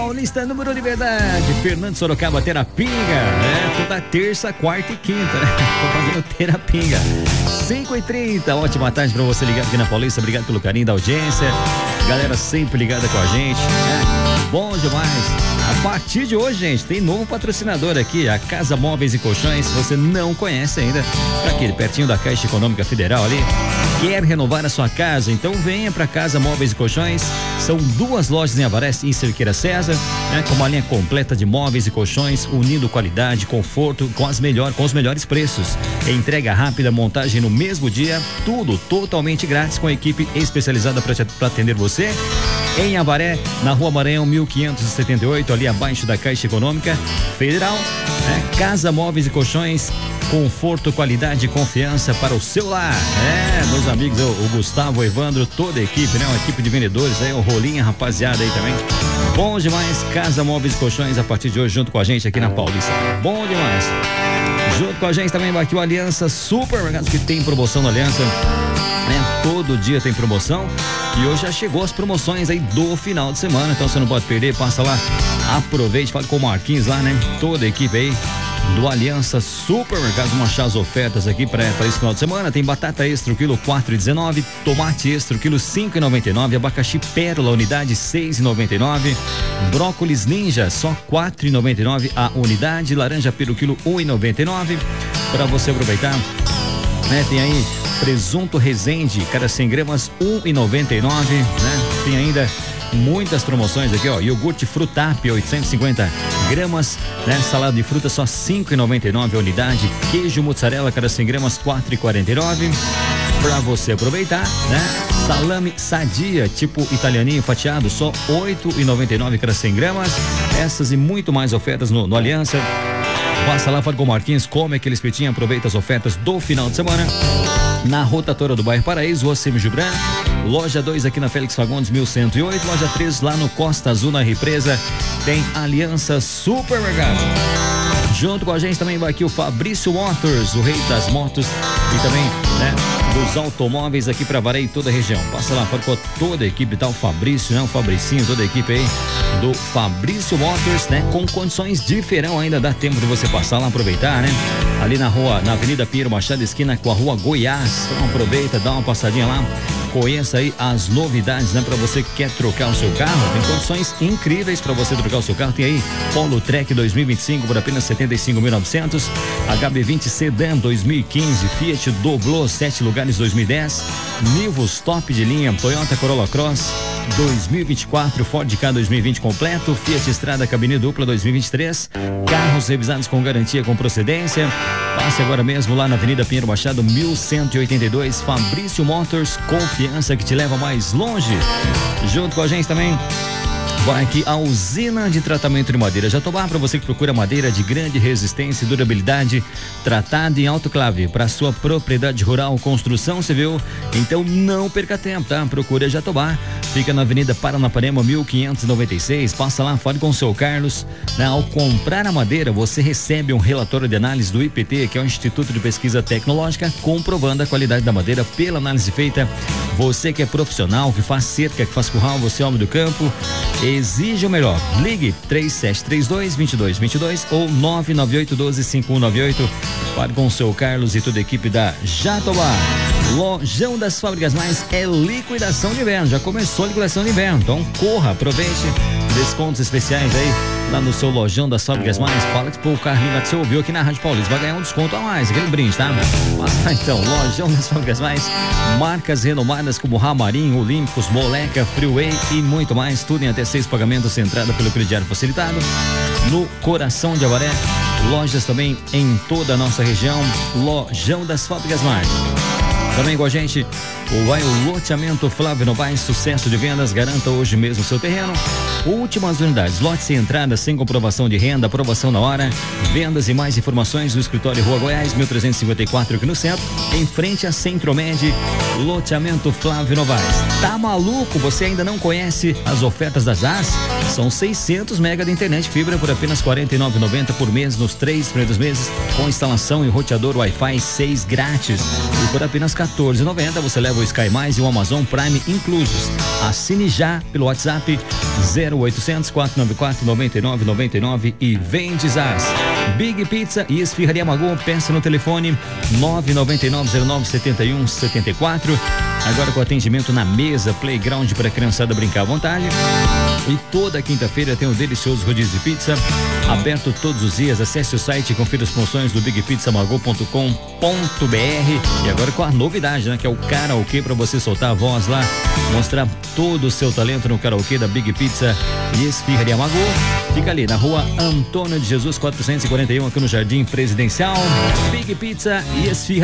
Paulista, número de verdade, Fernando Sorocaba, Terapinga, toda terça, quarta e quinta, tô fazendo Terapinga, 5h30, ótima tarde pra você ligado aqui na Paulista, obrigado pelo carinho da audiência, galera sempre ligada com a gente, bom demais. A partir de hoje, gente, tem novo patrocinador aqui, a Casa Móveis e Colchões, se você não conhece ainda, tá aqui, pertinho da Caixa Econômica Federal ali, quer renovar a sua casa, então venha pra Casa Móveis e Colchões, são 2 lojas em Avaré e Cerqueira César, com uma linha completa de móveis e colchões, unindo qualidade, conforto com os melhores preços. Entrega rápida, montagem no mesmo dia, tudo totalmente grátis com a equipe especializada para atender você. Em Avaré, na Rua Maranhão 1578, ali abaixo da Caixa Econômica Federal, Casa Móveis e Colchões, conforto, qualidade e confiança para o seu lar. Meus amigos, o Gustavo, o Evandro, toda a equipe, uma equipe de vendedores aí, o Rolinha, rapaziada aí também. Bom demais, Casa Móveis e Colchões a partir de hoje junto com a gente aqui na Paulista. Bom demais. Junto com a gente também vai aqui o Aliança Supermercados, que tem promoção na Aliança. Todo dia tem promoção e hoje já chegou as promoções aí do final de semana, então você não pode perder, passa lá, aproveite, fala com o Marquinhos lá, toda a equipe aí do Aliança Supermercados, vamos achar as ofertas aqui para esse final de semana. Tem batata extra, o quilo 4,19, tomate extra, o quilo 5,99, abacaxi pérola, unidade 6,99, brócolis ninja, só 4,99 a unidade, laranja pelo quilo 1,99, para você aproveitar, tem aí presunto Resende, cada 100 gramas 1,99, tem ainda muitas promoções aqui, iogurte Frutap 850 gramas, salada de fruta só 5,99 a unidade, queijo mozzarella cada 100 gramas 4,49 para você aproveitar, salame Sadia tipo italianinho fatiado só 8,99 cada 100 gramas, essas e muito mais ofertas no Aliança. Passa lá, fala com o Marquinhos, come aquele espetinho, aproveita as ofertas do final de semana. Na rotatória do bairro Paraíso, Rua Semi Gibran, loja 2 aqui na Félix Fagundes 1108, loja 3 lá no Costa Azul na Represa, tem Aliança Supermercado. Junto com a gente também vai aqui o Fabrício Motors, o rei das motos e também, dos automóveis aqui para Avaré e toda a região. Passa lá, fala com toda a equipe, tá? O Fabrício, o Fabricinho, toda a equipe aí do Fabrício Motors, com condições de feirão ainda, dá tempo de você passar lá, aproveitar, ali na Avenida Pinheiro Machado, esquina com a Rua Goiás, então aproveita, dá uma passadinha lá, conheça aí as novidades, para você que quer trocar o seu carro, tem condições incríveis para você trocar o seu carro, tem aí Polo Trek 2025 por apenas 75.900, HB20 Sedan 2015, Fiat Doblo 7 lugares 2010, Nivus top de linha, Toyota Corolla Cross 2024, Ford Ka 2020 completo, Fiat Strada cabine dupla 2023, carros revisados com garantia com procedência. Passe agora mesmo lá na Avenida Pinheiro Machado 1182, Fabrício Motors, confiança que te leva mais longe. Junto com a gente também vai aqui a usina de tratamento de madeira Jatobá, para você que procura madeira de grande resistência e durabilidade, tratada em autoclave para sua propriedade rural, construção civil. Então não perca tempo, tá? Procure a Jatobá, fica na Avenida Paranapanema 1596, passa lá, fale com o seu Carlos. Ao comprar a madeira, você recebe um relatório de análise do IPT, que é o Instituto de Pesquisa Tecnológica, comprovando a qualidade da madeira pela análise feita. Você que é profissional, que faz cerca, que faz curral, você é homem do campo, exige o melhor. Ligue 3732-2222 ou 99812-5198. Fale com o seu Carlos e toda a equipe da Jatobá. Lojão das Fábricas Mais é liquidação de inverno. Já começou a liquidação de inverno, então corra, aproveite. Descontos especiais aí lá no seu Lojão das Fábricas Mais. Fala que o Carlinho lá que você ouviu aqui na Rádio Paulista vai ganhar um desconto a mais, aquele brinde, tá? Mas então, Lojão das Fábricas Mais, marcas renomadas como Ramarim, Olímpicos, Moleca, Freeway e muito mais, tudo em até 6 pagamentos, entrada pelo crediário facilitado. No coração de Avaré, lojas também em toda a nossa região, Lojão das Fábricas Mais. Também com a gente, o loteamento Flávio Novaes, sucesso de vendas, garanta hoje mesmo seu terreno. Últimas unidades, lote sem entrada, sem comprovação de renda, aprovação na hora. Vendas e mais informações no escritório Rua Goiás, 1354 aqui no centro, em frente a Centromed, loteamento Flávio Novaes. Tá maluco? Você ainda não conhece as ofertas da JAS? São 600 mega de internet fibra por apenas R$ 49,90 por mês nos 3 primeiros meses, com instalação e roteador Wi-Fi 6 grátis. E por apenas R$ 14,90 você leva o Sky Mais e o Amazon Prime inclusos. Assine já pelo WhatsApp 0800 494 9999 e vem Desas. Big Pizza e Esfirraria Magô, peça no telefone 999097174. Agora com atendimento na mesa, playground para a criançada brincar à vontade. E toda quinta-feira tem um delicioso rodízio de pizza, aberto todos os dias. Acesse o site e confira as promoções do bigpizzamagô.com.br. E agora com a novidade, né? Que é o karaokê para você soltar a voz lá, mostrar todo o seu talento no karaokê da Big Pizza e Esfirraria Magô. Fica ali na rua Antônio de Jesus 441, aqui no Jardim Presidencial. Big Pizza e Esfirraria